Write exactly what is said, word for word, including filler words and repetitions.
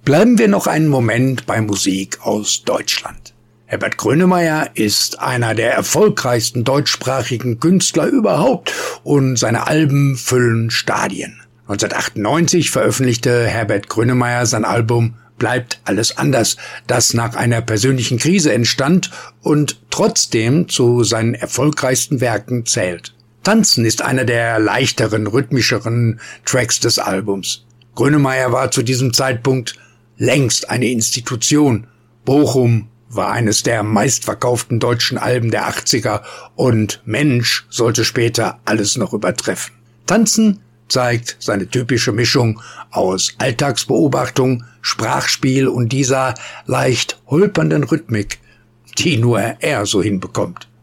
Bleiben wir noch einen Moment bei Musik aus Deutschland. Herbert Grönemeyer ist einer der erfolgreichsten deutschsprachigen Künstler überhaupt und seine Alben füllen Stadien. neunzehnhundertachtundneunzig veröffentlichte Herbert Grönemeyer sein Album Bleibt alles anders, das nach einer persönlichen Krise entstand und trotzdem zu seinen erfolgreichsten Werken zählt. Tanzen ist einer der leichteren, rhythmischeren Tracks des Albums. Grönemeyer war zu diesem Zeitpunkt längst eine Institution. Bochum war eines der meistverkauften deutschen Alben der achtziger und Mensch sollte später alles noch übertreffen. Tanzen zeigt seine typische Mischung aus Alltagsbeobachtung, Sprachspiel und dieser leicht holpernden Rhythmik, die nur er so hinbekommt.